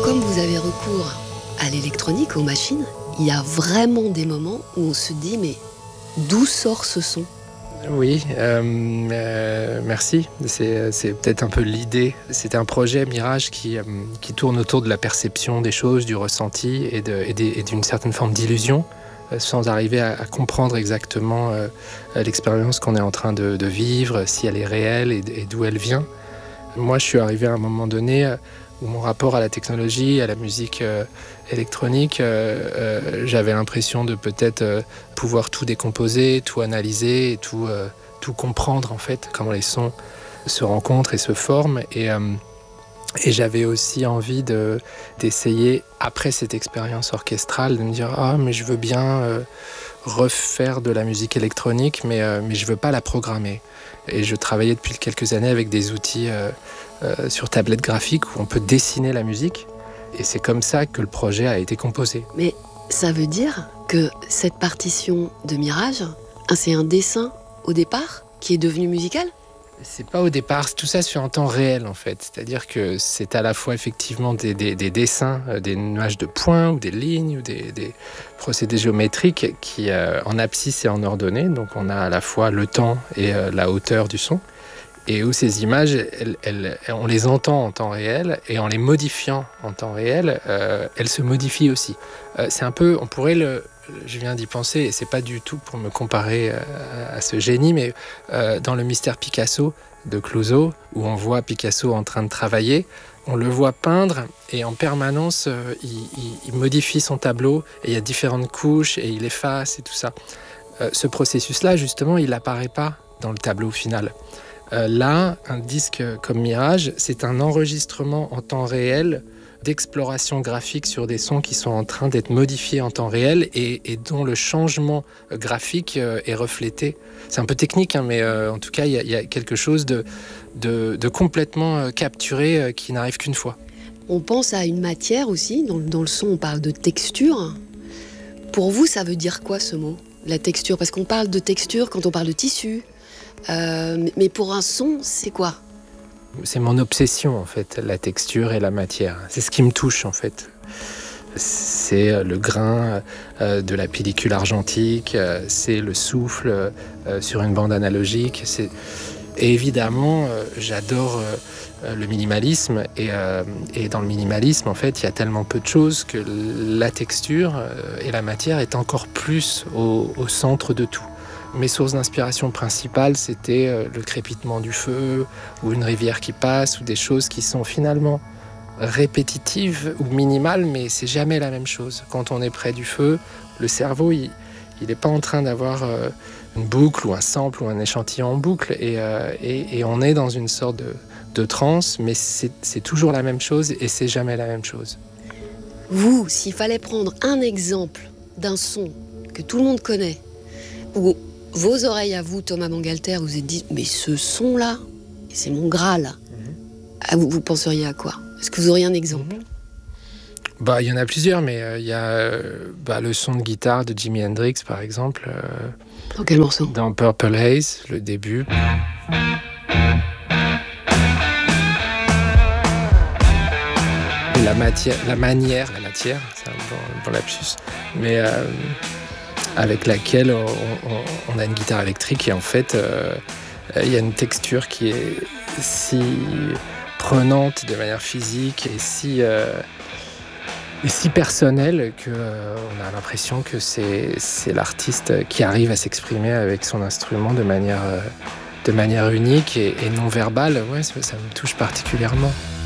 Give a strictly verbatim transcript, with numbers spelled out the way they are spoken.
Comme vous avez recours à l'électronique, aux machines, il y a vraiment des moments où on se dit mais d'où sort ce son ? Oui, euh, euh, merci. C'est, c'est peut-être un peu l'idée. C'était un projet Mirage qui, euh, qui tourne autour de la perception des choses, du ressenti et, de, et, des, et d'une certaine forme d'illusion, euh, sans arriver à, à comprendre exactement euh, l'expérience qu'on est en train de, de vivre, si elle est réelle et, et d'où elle vient. Moi, je suis arrivé à un moment donné euh, où mon rapport à la technologie, à la musique euh, électronique, euh, euh, j'avais l'impression de peut-être euh, pouvoir tout décomposer, tout analyser, et tout, euh, tout comprendre en fait, comment les sons se rencontrent et se forment. Et, euh, et j'avais aussi envie de, d'essayer, après cette expérience orchestrale, de me dire « Ah, mais je veux bien euh, refaire de la musique électronique, mais, euh, mais je veux pas la programmer ». Et je travaillais depuis quelques années avec des outils euh, euh, sur tablette graphique où on peut dessiner la musique. Et c'est comme ça que le projet a été composé. Mais ça veut dire que cette partition de Mirage, c'est un dessin au départ qui est devenu musical ? C'est pas au départ, tout ça se fait en temps réel en fait. C'est-à-dire que c'est à la fois effectivement des, des, des dessins, euh, des nuages de points ou des lignes ou des, des procédés géométriques qui, euh, en abscisse et en ordonnée, donc on a à la fois le temps et euh, la hauteur du son, et où ces images, elles, elles, on les entend en temps réel, et en les modifiant en temps réel, euh, elles se modifient aussi. Euh, c'est un peu, on pourrait le... Je viens d'y penser, et c'est pas du tout pour me comparer à, à ce génie, mais euh, dans le mystère Picasso de Clouseau, où on voit Picasso en train de travailler, on le voit peindre, et en permanence, euh, il, il, il modifie son tableau, et il y a différentes couches, et il efface, et tout ça. Euh, ce processus-là, justement, il n'apparaît pas dans le tableau final. Euh, là, un disque comme Mirage, c'est un enregistrement en temps réel d'exploration graphique sur des sons qui sont en train d'être modifiés en temps réel et, et dont le changement graphique euh, est reflété. C'est un peu technique, hein, mais euh, en tout cas, il y, y a quelque chose de, de, de complètement euh, capturé euh, qui n'arrive qu'une fois. On pense à une matière aussi. Dans, dans le son, on parle de texture. Pour vous, ça veut dire quoi ce mot, la texture ? Parce qu'on parle de texture quand on parle de tissu. Euh, mais pour un son, c'est quoi ? C'est mon obsession en fait, la texture et la matière. C'est ce qui me touche en fait. C'est le grain euh, de la pellicule argentique, euh, c'est le souffle euh, sur une bande analogique. C'est... Et évidemment, euh, j'adore euh, le minimalisme. Et, euh, et dans le minimalisme, en fait, il y a tellement peu de choses que la texture euh, et la matière est encore plus au, au centre de tout. Mes sources d'inspiration principales, c'était euh, le crépitement du feu, ou une rivière qui passe, ou des choses qui sont finalement répétitives ou minimales, mais c'est jamais la même chose. Quand on est près du feu, le cerveau, il n'est pas en train d'avoir euh, une boucle, ou un sample, ou un échantillon en boucle, et, euh, et, et on est dans une sorte de, de transe, mais c'est, c'est toujours la même chose, et c'est jamais la même chose. Vous, s'il fallait prendre un exemple d'un son que tout le monde connaît, ou vos oreilles à vous, Thomas Bangalter, vous vous êtes dit, mais ce son-là, c'est mon Graal. Mm-hmm. Ah, vous, vous penseriez à quoi ? Est-ce que vous auriez un exemple ? Mm-hmm. Bah, il y en a plusieurs, mais il euh, y a euh, bah, le son de guitare de Jimi Hendrix, par exemple. Euh, dans quel morceau ? Dans Purple Haze, le début. La matière, la manière, la matière, c'est un bon, bon lapsus, mais... Euh, avec laquelle on, on, on a une guitare électrique et en fait euh, il y a une texture qui est si prenante de manière physique et si, euh, et si personnelle qu'on euh, a l'impression que c'est, c'est l'artiste qui arrive à s'exprimer avec son instrument de manière, euh, de manière unique et, et non verbale. Ouais, ça, ça me touche particulièrement.